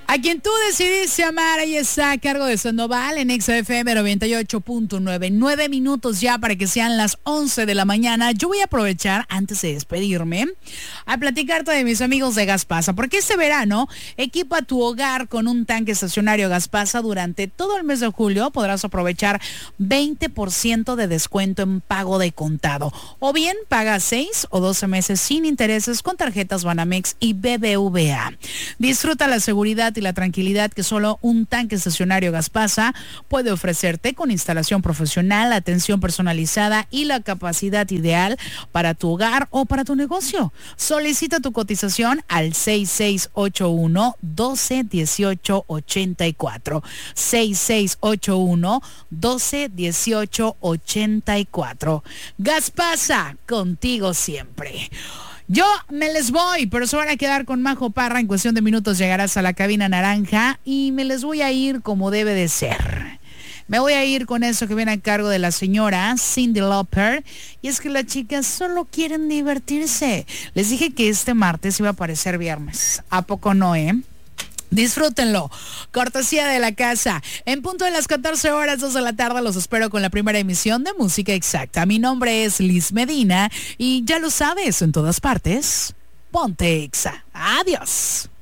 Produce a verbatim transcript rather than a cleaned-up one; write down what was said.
A quien tú decidiste amar, ahí está a cargo de Sandoval en Exa F M noventa y ocho punto nueve. Nueve minutos ya para que sean las once de la mañana. Yo voy a aprovechar, antes de despedirme, a platicarte de mis amigos de Gaspasa, porque este verano equipa tu hogar con un tanque estacionario Gaspasa. Durante todo el mes de julio podrás aprovechar veinte por ciento de descuento en pago de contado. O bien paga seis o doce meses sin intereses con tarjetas Banamex y B B V A. Disfruta la seguridad y la tranquilidad que solo un tanque estacionario Gaspasa puede ofrecerte, con instalación profesional, atención personalizada y la capacidad ideal para tu hogar o para tu negocio. Solicita tu cotización al seis seis ocho uno, doce dieciocho ochenta y cuatro. seis seis ocho uno, doce dieciocho ochenta y cuatro. Gaspasa, contigo siempre. Yo me les voy, pero se van a quedar con Majo Parra. En cuestión de minutos llegarás a la cabina naranja y me les voy a ir como debe de ser. Me voy a ir con eso que viene a cargo de la señora Cyndi Lauper. Y es que las chicas solo quieren divertirse. Les dije que este martes iba a parecer viernes. ¿A poco no, eh? Disfrútenlo. Cortesía de la casa. En punto de las catorce horas, dos de la tarde, los espero con la primera emisión de Música Exacta. Mi nombre es Liz Medina y ya lo sabes, en todas partes, ponte Exa. Adiós.